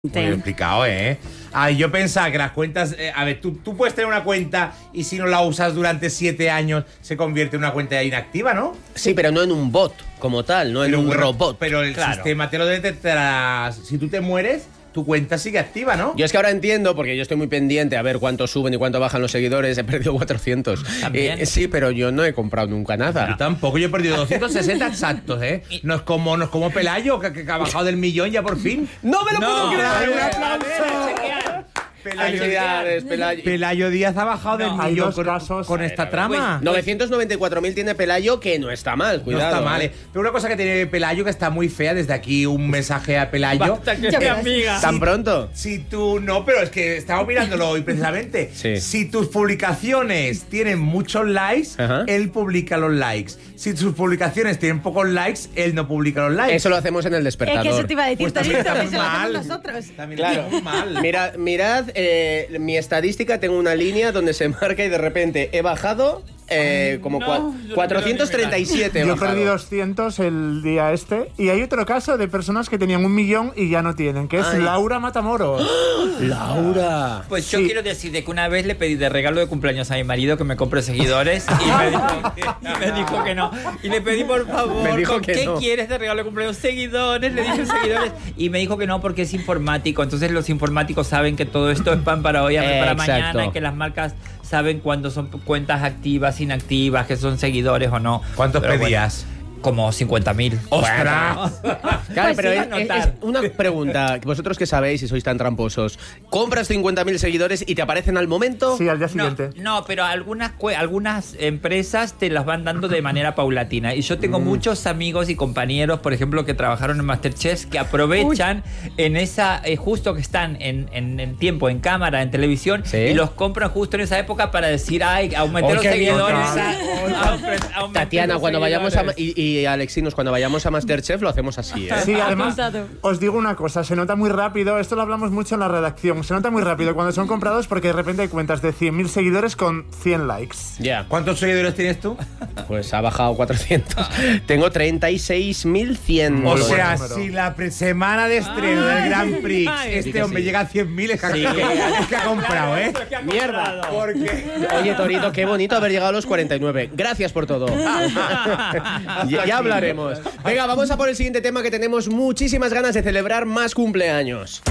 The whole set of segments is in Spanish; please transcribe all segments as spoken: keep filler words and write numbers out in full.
Muy explicado, ¿eh? Ah, yo pensaba que las cuentas... Eh, a ver, tú, tú puedes tener una cuenta y si no la usas durante siete años se convierte en una cuenta inactiva, ¿no? Sí, pero no en un bot como tal, no pero, en un bueno, robot. Pero el claro. sistema te lo detectará. Si tú te mueres, tu cuenta sigue activa, ¿no? Yo es que ahora entiendo, porque yo estoy muy pendiente a ver cuánto suben y cuánto bajan los seguidores. He perdido cuatrocientos. Eh, sí, pero yo no he comprado nunca nada. Yo tampoco, yo he perdido doscientos sesenta exactos, ¿eh? No es como, no es como Pelayo, que, que ha bajado del millón ya por fin. ¡No me lo no, puedo creer! ¡Un aplauso! Pelayo Díaz, Pelayo. Pelayo Díaz ha bajado del no, millón con, casos, con esta ver, trama. Pues, novecientos noventa y cuatro mil tiene Pelayo, que no está mal, cuidado. No está mal, eh. eh. Pero una cosa que tiene Pelayo que está muy fea, desde aquí un mensaje a Pelayo. Basta que sea amiga. ¿Tan pronto? Si tú no, pero es que estaba mirándolo hoy precisamente. Sí. Si tus publicaciones tienen muchos likes, Ajá. él publica los likes. Si tus publicaciones tienen pocos likes, él no publica los likes. Eso lo hacemos en el despertador. Es que eso te iba a decir, Pues también Torito, está que muy eso lo mal. hacemos nosotros. También Claro. está muy mal. Mirad, mirad eh, mi estadística, tengo una línea donde se marca y de repente he bajado eh, como no, cua- yo no cuatrocientos treinta y siete. he Yo bajado. perdí doscientos el día este. Y hay otro caso de personas que tenían un millón y ya no tienen, que es Ay. Laura Matamoros. Laura. Pues yo Sí. quiero decir de que una vez le pedí de regalo de cumpleaños a mi marido que me compre seguidores y me dijo que, y me dijo que no. Y le pedí, por favor, Me dijo ¿con que qué no. quieres de regalo de cumpleaños? Seguidores, le dije seguidores. Y me dijo que no porque es informático. Entonces los informáticos saben que todo esto es pan para hoy, hambre para Exacto. mañana, y que las marcas saben cuándo son cuentas activas, inactivas, que son seguidores o no. ¿Cuántos Pero pedías? bueno, como cincuenta mil. ¡Ostras! Claro, Pues pero sí, es, es- es una pregunta, vosotros que sabéis y sois tan tramposos, ¿compras cincuenta mil seguidores y te aparecen al momento? Sí, al día No, siguiente. no, pero algunas, cue- algunas empresas te las van dando de manera paulatina. Y yo tengo Mm. muchos amigos y compañeros, por ejemplo, que trabajaron en MasterChef, que aprovechan en esa, eh, justo que están en, en, en tiempo, en cámara, en televisión, ¿Sí? y los compran justo en esa época para decir, ay, aumenté Oh, los qué bien, seguidores. Tatiana. Aumenté- aumenté Tatiana, los cuando vayamos a... seguidores. Y, y Alexinos, cuando vayamos a Masterchef lo hacemos así, ¿eh? Sí, además, Apuntado. os digo una cosa, se nota muy rápido, esto lo hablamos mucho en la redacción, se nota muy rápido cuando son comprados porque de repente hay cuentas de cien mil seguidores con cien likes. Ya, ¿Cuántos seguidores tienes tú? pues ha bajado cuatrocientos. Tengo treinta y seis mil cien. O Muy buen sea, número. si la pre- semana de estreno del Grand Prix ay. este Sí que hombre sí. llega a cien mil, es que, Sí. es que ha comprado, ¿eh? Eso que ha Mierda. comprado. Porque... Oye, Torito, qué bonito haber llegado a los cuarenta y nueve. Gracias por todo. ya, ya hablaremos. Venga, vamos a por el siguiente tema, que tenemos muchísimas ganas de celebrar más cumpleaños.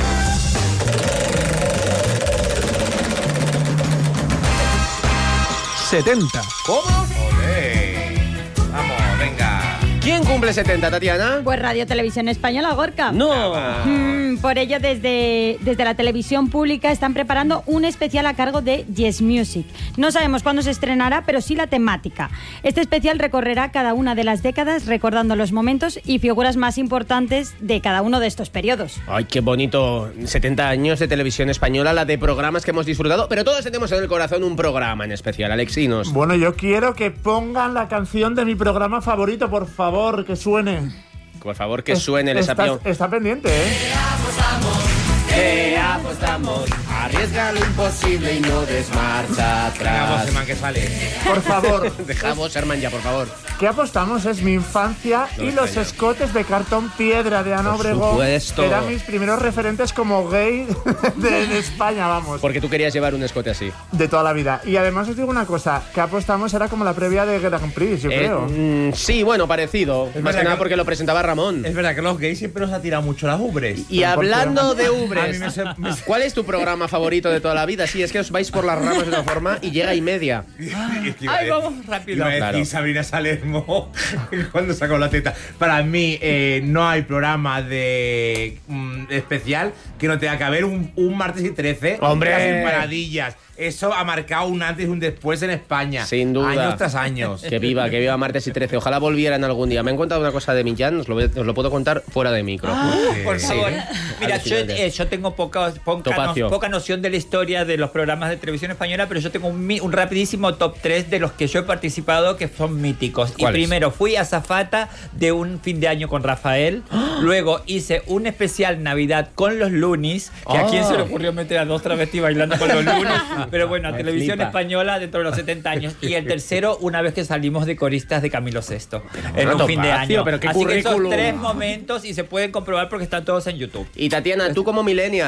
setenta. ¿Cómo? Olé. Vamos, venga. ¿Quién cumple setenta, Tatiana? Pues Radio Televisión Española, Gorka. No. Mm, por ello, desde, desde la televisión pública están preparando un especial a cargo de Yes Music. No sabemos cuándo se estrenará, pero sí la temática. Este especial recorrerá cada una de las décadas, recordando los momentos y figuras más importantes de cada uno de estos periodos. Ay, qué bonito. setenta años de televisión española, la de programas que hemos disfrutado, pero todos tenemos en el corazón un programa en especial, Alexinos. Bueno, yo quiero que pongan la canción de mi programa favorito, por favor, que suene. Por favor, que Es- suene el está, esapión. está pendiente, ¿eh? Que apostamos, arriesga lo imposible y no desmarcha Venga, Boseman, que sale. Por favor. Dejamos, Herman, ya, por favor. ¿Qué apostamos? Es mi infancia No, y los España. escotes de cartón piedra de Ana Por Obregón. supuesto. Eran mis primeros referentes como gay de, de España, vamos. Porque tú querías llevar un escote así. De toda la vida. Y además os digo una cosa, que apostamos era como la previa de Grand Prix, yo Eh, creo. mm, sí, bueno, parecido. Más verdad que nada que- porque lo presentaba Ramón. Es verdad que los gays siempre nos ha tirado mucho las ubres. Y hablando de A mí ubres, me se- me se- ¿cuál es tu programa favorito de toda la vida? Sí, es que os vais por las ramas de una forma y llega y media. Es que iba a Ay, decir- vamos rápido. Iba a decir Claro. Sabrina Salermo cuando sacó la teta. Para mí eh, no hay programa de mm, especial que no tenga que haber un, un martes y trece. ¡Hombre! Sin paradillas. Eso ha marcado un antes y un después en España. Sin duda. Años tras años. Que viva, que viva martes y trece. Ojalá volvieran algún día. Me han contado una cosa de Millán, os lo, voy- os lo puedo contar fuera de micro. Por Sí. favor. Mira, yo, Alucinante. eh, yo tengo poca, poca, Topacio. no- poca noción de la historia de los programas de televisión española, pero yo tengo un, mi- un rapidísimo top tres de los que yo he participado que son míticos. Y ¿Cuáles? primero fui azafata de un fin de año con Rafael. Luego hice un especial Navidad con los Lunis, que a quién se le ocurrió meter a dos travestis bailando con los Lunis. Pero bueno, Me televisión flipa. española dentro de los setenta años. Y el tercero, una vez que salimos de coristas de Camilo sexto. En bueno, un fin de topacio, año. pero qué Así que esos currículum. tres momentos y se pueden comprobar porque están todos en YouTube. Y Tatiana, tú como millennial,